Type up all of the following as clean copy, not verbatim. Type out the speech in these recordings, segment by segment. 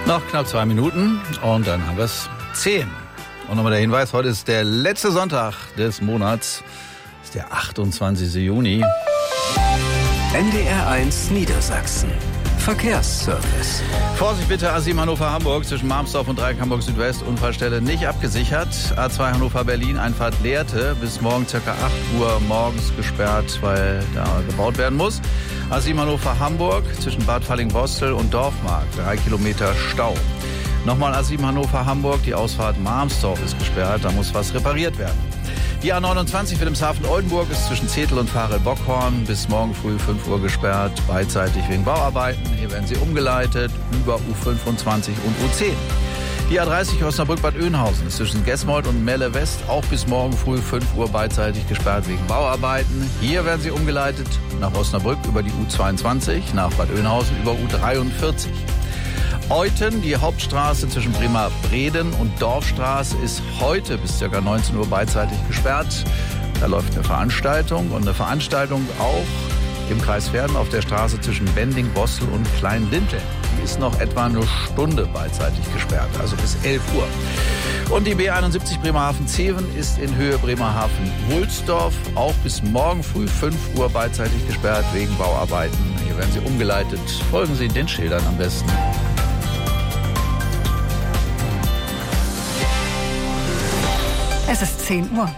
Noch knapp 2 Minuten und dann haben wir es 10. Und nochmal der Hinweis, heute ist der letzte Sonntag des Monats. Das ist der 28. Juni. NDR1 Niedersachsen. Verkehrsservice. Vorsicht bitte, A7 Hannover-Hamburg zwischen Marmsdorf und Dreieck Hamburg Südwest. Unfallstelle nicht abgesichert. A2 Hannover-Berlin, Einfahrt Lehrte. Bis morgen ca. 8 Uhr morgens gesperrt, weil da gebaut werden muss. A7 Hannover-Hamburg zwischen Bad Falling-Bostel und Dorfmark. 3 Kilometer Stau. Nochmal A7 Hannover-Hamburg, die Ausfahrt Marmsdorf ist gesperrt. Da muss was repariert werden. Die A29 Wilhelmshaven-Oldenburg ist zwischen Zetel und Varel-Bockhorn bis morgen früh 5 Uhr gesperrt, beidseitig wegen Bauarbeiten. Hier werden sie umgeleitet über U25 und U10. Die A30 Osnabrück-Bad Oeynhausen ist zwischen Gesmold und Melle West auch bis morgen früh 5 Uhr beidseitig gesperrt wegen Bauarbeiten. Hier werden sie umgeleitet nach Osnabrück über die U22, nach Bad Oeynhausen über U43. Euthen, die Hauptstraße zwischen Bremer-Breden und Dorfstraße, ist heute bis ca. 19 Uhr beidseitig gesperrt. Da läuft eine Veranstaltung und eine Veranstaltung auch im Kreis Verden auf der Straße zwischen Bending, Bostel und Klein-Linteln. Die ist noch etwa eine Stunde beidseitig gesperrt, also bis 11 Uhr. Und die B71 Bremerhaven-Zeven ist in Höhe Bremerhaven-Wulsdorf auch bis morgen früh 5 Uhr beidseitig gesperrt wegen Bauarbeiten. Hier werden sie umgeleitet. Folgen Sie den Schildern am besten. Es ist 10 Uhr.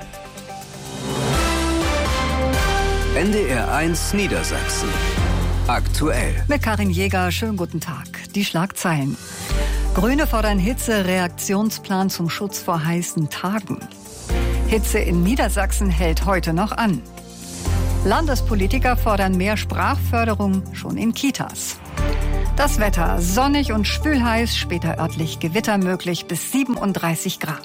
NDR1 Niedersachsen. Aktuell. Mit Karin Jäger, schönen guten Tag. Die Schlagzeilen. Grüne fordern Hitze-Reaktionsplan zum Schutz vor heißen Tagen. Hitze in Niedersachsen hält heute noch an. Landespolitiker fordern mehr Sprachförderung schon in Kitas. Das Wetter sonnig und schwülheiß, später örtlich Gewitter möglich bis 37 Grad.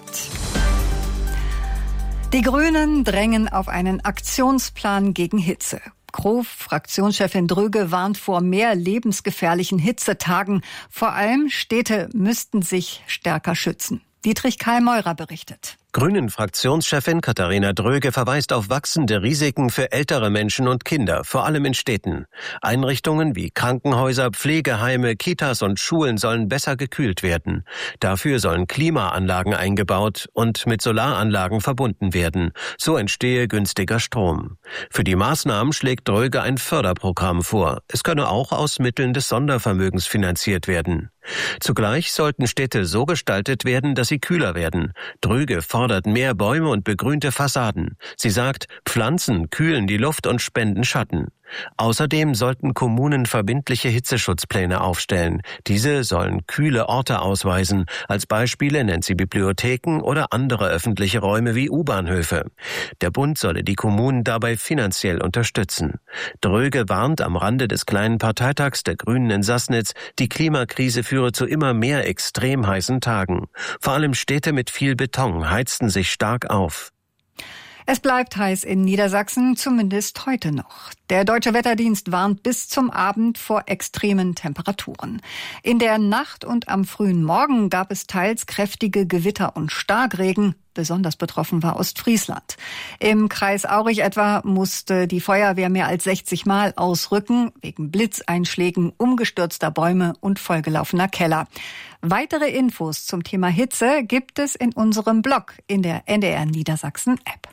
Die Grünen drängen auf einen Aktionsplan gegen Hitze. Fraktionschefin Dröge warnt vor mehr lebensgefährlichen Hitzetagen. Vor allem Städte müssten sich stärker schützen. Dietrich Karl-Meurer berichtet. Grünen-Fraktionschefin Katharina Dröge verweist auf wachsende Risiken für ältere Menschen und Kinder, vor allem in Städten. Einrichtungen wie Krankenhäuser, Pflegeheime, Kitas und Schulen sollen besser gekühlt werden. Dafür sollen Klimaanlagen eingebaut und mit Solaranlagen verbunden werden. So entstehe günstiger Strom. Für die Maßnahmen schlägt Dröge ein Förderprogramm vor. Es könne auch aus Mitteln des Sondervermögens finanziert werden. Zugleich sollten Städte so gestaltet werden, dass sie kühler werden. Dröge fordert mehr Bäume und begrünte Fassaden. Sie sagt, Pflanzen kühlen die Luft und spenden Schatten. Außerdem sollten Kommunen verbindliche Hitzeschutzpläne aufstellen. Diese sollen kühle Orte ausweisen. Als Beispiele nennt sie Bibliotheken oder andere öffentliche Räume wie U-Bahnhöfe. Der Bund solle die Kommunen dabei finanziell unterstützen. Dröge warnt am Rande des kleinen Parteitags der Grünen in Sassnitz, die Klimakrise führe zu immer mehr extrem heißen Tagen. Vor allem Städte mit viel Beton heizten sich stark auf. Es bleibt heiß in Niedersachsen, zumindest heute noch. Der Deutsche Wetterdienst warnt bis zum Abend vor extremen Temperaturen. In der Nacht und am frühen Morgen gab es teils kräftige Gewitter und Starkregen. Besonders betroffen war Ostfriesland. Im Kreis Aurich etwa musste die Feuerwehr mehr als 60 Mal ausrücken, wegen Blitzeinschlägen, umgestürzter Bäume und vollgelaufener Keller. Weitere Infos zum Thema Hitze gibt es in unserem Blog in der NDR Niedersachsen App.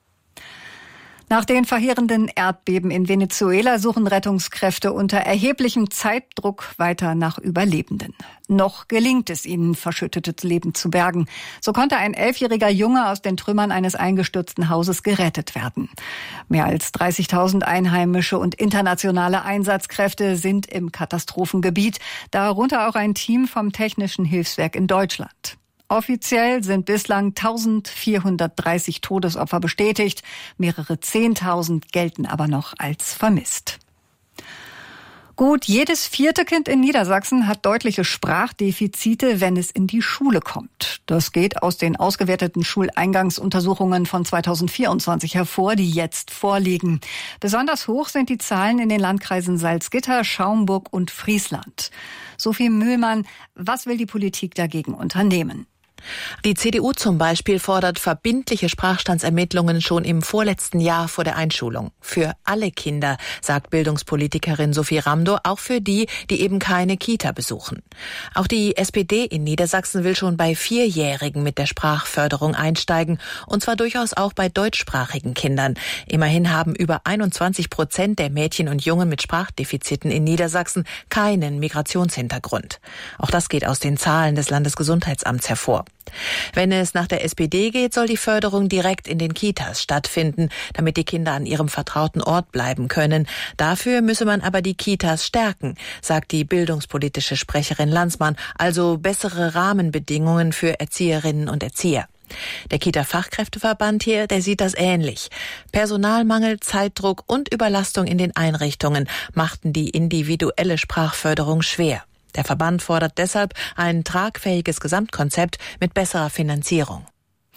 Nach den verheerenden Erdbeben in Venezuela suchen Rettungskräfte unter erheblichem Zeitdruck weiter nach Überlebenden. Noch gelingt es ihnen, verschüttetes Leben zu bergen. So konnte ein 11-jähriger Junge aus den Trümmern eines eingestürzten Hauses gerettet werden. Mehr als 30.000 Einheimische und internationale Einsatzkräfte sind im Katastrophengebiet, darunter auch ein Team vom Technischen Hilfswerk in Deutschland. Offiziell sind bislang 1430 Todesopfer bestätigt, mehrere 10.000 gelten aber noch als vermisst. Gut jedes 4. Kind in Niedersachsen hat deutliche Sprachdefizite, wenn es in die Schule kommt. Das geht aus den ausgewerteten Schuleingangsuntersuchungen von 2024 hervor, die jetzt vorliegen. Besonders hoch sind die Zahlen in den Landkreisen Salzgitter, Schaumburg und Friesland. Sophie Mühlmann, was will die Politik dagegen unternehmen? Die CDU zum Beispiel fordert verbindliche Sprachstandsermittlungen schon im vorletzten Jahr vor der Einschulung. Für alle Kinder, sagt Bildungspolitikerin Sophie Ramdow, auch für die, die eben keine Kita besuchen. Auch die SPD in Niedersachsen will schon bei 4-Jährigen mit der Sprachförderung einsteigen, und zwar durchaus auch bei deutschsprachigen Kindern. Immerhin haben über 21% der Mädchen und Jungen mit Sprachdefiziten in Niedersachsen keinen Migrationshintergrund. Auch das geht aus den Zahlen des Landesgesundheitsamts hervor. Wenn es nach der SPD geht, soll die Förderung direkt in den Kitas stattfinden, damit die Kinder an ihrem vertrauten Ort bleiben können. Dafür müsse man aber die Kitas stärken, sagt die bildungspolitische Sprecherin Landsmann, also bessere Rahmenbedingungen für Erzieherinnen und Erzieher. Der Kita-Fachkräfteverband hier, der sieht das ähnlich. Personalmangel, Zeitdruck und Überlastung in den Einrichtungen machten die individuelle Sprachförderung schwer. Der Verband fordert deshalb ein tragfähiges Gesamtkonzept mit besserer Finanzierung.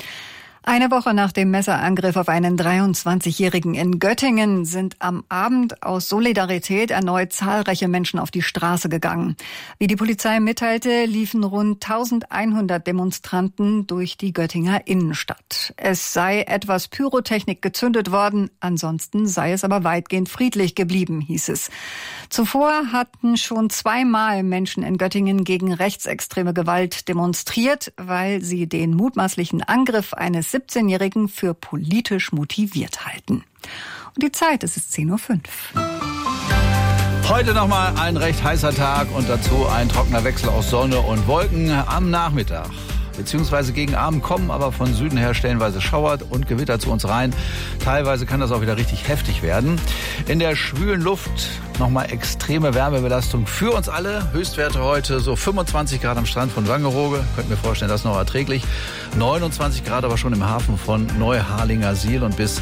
Eine Woche nach dem Messerangriff auf einen 23-Jährigen in Göttingen sind am Abend aus Solidarität erneut zahlreiche Menschen auf die Straße gegangen. Wie die Polizei mitteilte, liefen rund 1100 Demonstranten durch die Göttinger Innenstadt. Es sei etwas Pyrotechnik gezündet worden, ansonsten sei es aber weitgehend friedlich geblieben, hieß es. Zuvor hatten schon 2-mal Menschen in Göttingen gegen rechtsextreme Gewalt demonstriert, weil sie den mutmaßlichen Angriff eines 17-Jährigen für politisch motiviert halten. Und die Zeit, es ist 10:05 Uhr. Heute nochmal ein recht heißer Tag und dazu ein trockener Wechsel aus Sonne und Wolken am Nachmittag. Beziehungsweise gegen Abend kommen aber von Süden her stellenweise Schauer und Gewitter zu uns rein. Teilweise kann das auch wieder richtig heftig werden. In der schwülen Luft nochmal extreme Wärmebelastung für uns alle. Höchstwerte heute so 25 Grad am Strand von Wangerooge. Könnt mir vorstellen, das ist noch erträglich. 29 Grad aber schon im Hafen von Neuharlingersiel und bis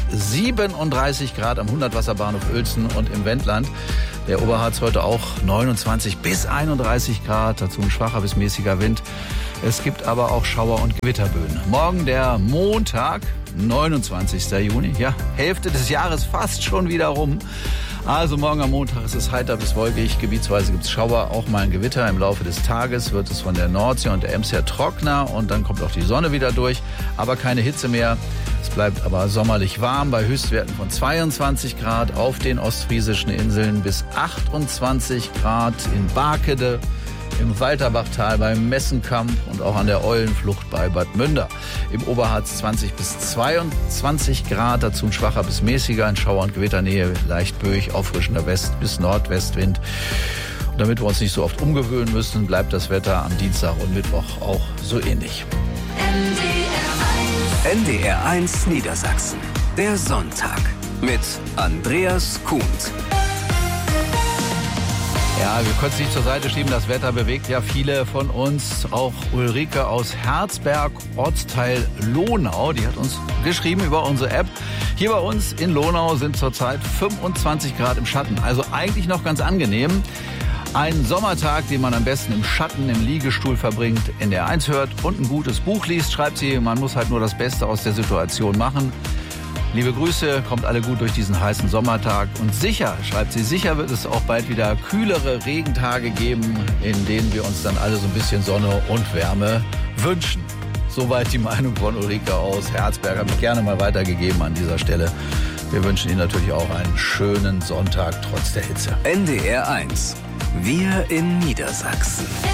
37 Grad am 100-Wasserbahnhof Uelzen und im Wendland. Der Oberharz heute auch 29 bis 31 Grad, dazu ein schwacher bis mäßiger Wind. Es gibt aber auch Schauer- und Gewitterböen. Morgen der Montag, 29. Juni. Ja, Hälfte des Jahres fast schon wieder rum. Also morgen am Montag ist es heiter bis wolkig. Gebietsweise gibt es Schauer, auch mal ein Gewitter. Im Laufe des Tages wird es von der Nordsee und der Ems her trockener und dann kommt auch die Sonne wieder durch. Aber keine Hitze mehr. Es bleibt aber sommerlich warm bei Höchstwerten von 22 Grad auf den ostfriesischen Inseln bis 28 Grad in Barkede, im Walterbachtal, beim Messenkamp und auch an der Eulenflucht bei Bad Münder. Im Oberharz 20 bis 22 Grad, dazu ein schwacher bis mäßiger, in Schauer- und Gewitternähe, leicht böig, auffrischender West- bis Nordwestwind. Und damit wir uns nicht so oft umgewöhnen müssen, bleibt das Wetter am Dienstag und Mittwoch auch so ähnlich. NDR1 Niedersachsen. Der Sonntag mit Andreas Kuhnt. Ja, wir können es nicht zur Seite schieben. Das Wetter bewegt ja viele von uns. Auch Ulrike aus Herzberg, Ortsteil Lohnau, die hat uns geschrieben über unsere App. Hier bei uns in Lohnau sind zurzeit 25 Grad im Schatten. Also eigentlich noch ganz angenehm. Ein Sommertag, den man am besten im Schatten, im Liegestuhl verbringt, NDR1 hört und ein gutes Buch liest, schreibt sie. Man muss halt nur das Beste aus der Situation machen. Liebe Grüße, kommt alle gut durch diesen heißen Sommertag. Und sicher, schreibt sie, sicher wird es auch bald wieder kühlere Regentage geben, in denen wir uns dann alle so ein bisschen Sonne und Wärme wünschen. Soweit die Meinung von Ulrike aus Herzberg. Habe ich gerne mal weitergegeben an dieser Stelle. Wir wünschen Ihnen natürlich auch einen schönen Sonntag trotz der Hitze. NDR1. Wir in Niedersachsen.